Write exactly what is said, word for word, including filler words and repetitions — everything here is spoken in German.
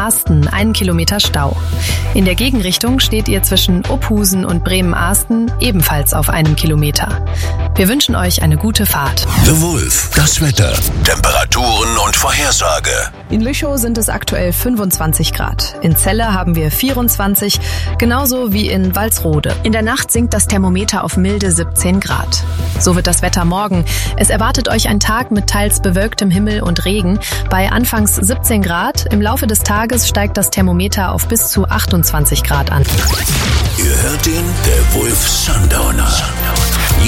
Bremen-Ahsten einen Kilometer Stau. In der Gegenrichtung steht ihr zwischen Ophusen und Bremen-Ahsten ebenfalls auf einem Kilometer. Wir wünschen euch eine gute Fahrt. The Wolf, das Wetter, Temperaturen und Vorhersage. In Lüchow sind es aktuell fünfundzwanzig Grad. In Celle haben wir vierundzwanzig, genauso wie in Walsrode. In der Nacht sinkt das Thermometer auf milde siebzehn Grad. So wird das Wetter morgen. Es erwartet euch ein Tag mit teils bewölktem Himmel und Regen. Bei anfangs siebzehn Grad, im Laufe des Tages steigt das Thermometer auf bis zu achtundzwanzig Grad an. Ihr hört den The Wolf Sundowner.